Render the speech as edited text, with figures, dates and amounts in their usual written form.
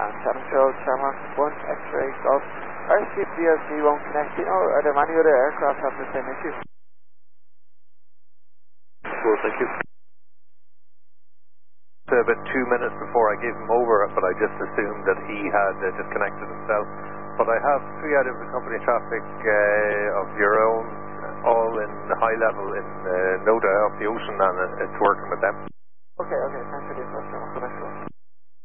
7 Charles Shamrock 1 X-ray Golf. RC VLC won't connect. Do you know, are there many other aircraft have the same issue? Cool, thank you. About 2 minutes before I gave him over, but I just assumed that he had disconnected himself. But I have 3 out of the company traffic of your own, all in high level in NODA off the ocean, and it's working with them. Okay, thanks for the info.